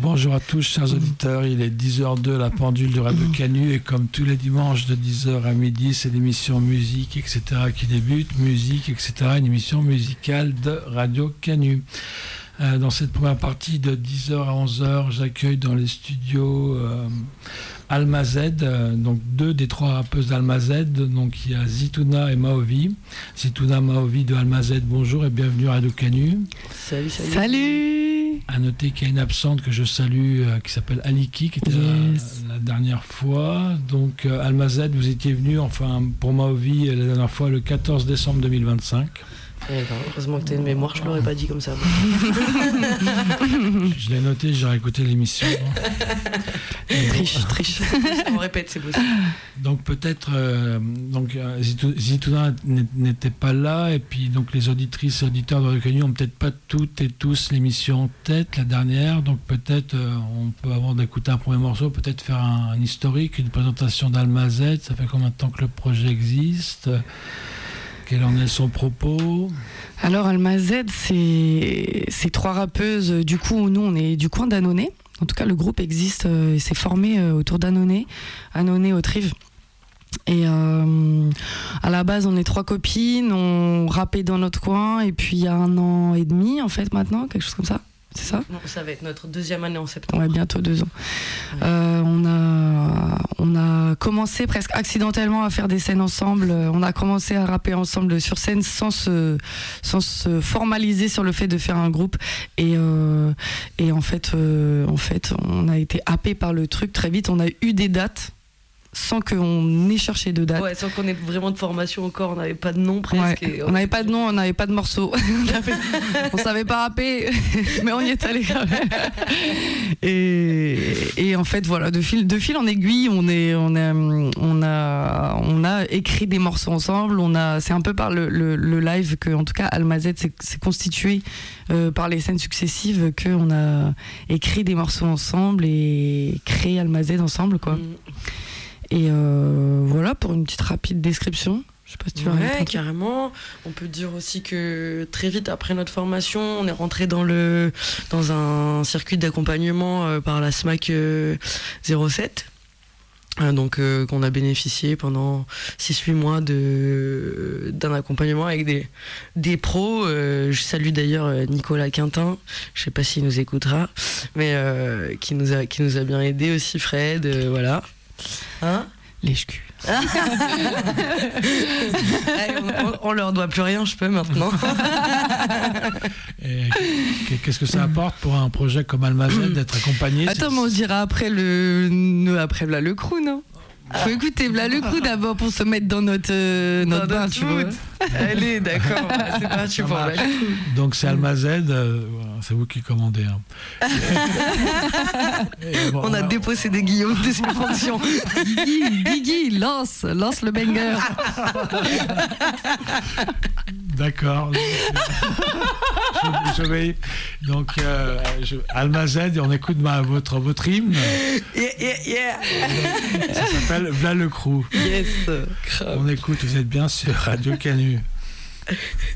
bonjour à tous, chers auditeurs. Il est 10h02, la pendule de Radio Canu. Et comme tous les dimanches de 10h à midi, c'est l'émission Musique, etc. qui débute. Musique, etc. Une émission musicale de Radio Canu. Dans cette première partie de 10h à 11h, j'accueille dans les studios Alma Z, donc 2 des 3 rappeuses d'Alma Z. Donc il y a Zitouna et Maovi. Zitouna, Maovi de Alma Z, bonjour et bienvenue à Radio Canu. Salut. À noter qu'il y a une absente que je salue qui s'appelle Aliki, qui était la dernière fois. Donc Alma Z, vous étiez venu, enfin pour Maovi, la dernière fois le 14 décembre 2025. Heureusement que tu as une mémoire, je ne l'aurais pas dit comme ça. Je l'ai noté, j'aurais écouté l'émission. Triche. On répète, c'est possible. Donc peut-être, Zitouna n'était pas là, et puis donc les auditrices et auditeurs de Reconnu n'ont peut-être pas toutes et tous l'émission en tête, la dernière. Donc peut-être, on peut, avant d'écouter un premier morceau, peut-être faire un historique, une présentation d'Alma Z. Ça fait combien de temps que le projet existe ? Quel en est son propos ? Alors Alma Z, c'est 3 rappeuses. Du coup, nous, on est du coin d'Annonay. En tout cas, le groupe existe et s'est formé autour d'Annonay au Trives. Et à la base, on est 3 copines, on rappait dans notre coin. Et puis, il y a 1 an et demi, en fait, maintenant, quelque chose comme ça. C'est ça ? Non, ça va être notre 2e année en septembre. Ouais, bientôt 2 ans. Ouais. On a commencé presque accidentellement à faire des scènes ensemble. On a commencé à rapper ensemble sur scène sans se formaliser sur le fait de faire un groupe. Et en fait, on a été happé par le truc très vite. On a eu des dates sans qu'on ait cherché de date. Ouais, sans qu'on ait vraiment de formation encore, on n'avait pas de nom presque. Ouais, on n'avait pas de nom, on n'avait pas de morceau. On savait pas rapper, mais on y est allé quand même. Et en fait, voilà, de fil en aiguille, on a écrit des morceaux ensemble. C'est un peu par le live que, en tout cas, Alma Z s'est constitué par les scènes successives qu'on a écrit des morceaux ensemble et créé Alma Z ensemble, quoi. Et voilà pour une petite rapide description. Je sais pas si tu veux rajouter. Ouais, carrément. On peut dire aussi que très vite après notre formation, on est rentré dans un circuit d'accompagnement par la SMAC 07. Donc qu'on a bénéficié pendant 6-8 mois d'un accompagnement avec des pros. Je salue d'ailleurs Nicolas Quintin, je sais pas s'il nous écoutera, mais qui nous a bien aidé aussi, Fred, voilà. Hein ? Lèche-cul. On leur doit plus rien, je peux maintenant. Et qu'est-ce que ça apporte pour un projet comme Alma Z d'être accompagné ? Attends, mais on dira après V'là le crew, non ? Faut écouter V'là le crew d'abord pour se mettre dans notre bain, tu vois. Allez, d'accord, c'est parti pour V'là le crew. Donc c'est Alma Z, c'est vous qui commandez. Hein. On a dépossédé Guillaume de ses fonctions. Guigui, lance le banger. D'accord. Je vais. Donc, Alma Z, on écoute votre hymne. Yeah. Ça s'appelle V'là le crew. Yes. On écoute, vous êtes bien sur Radio Canu.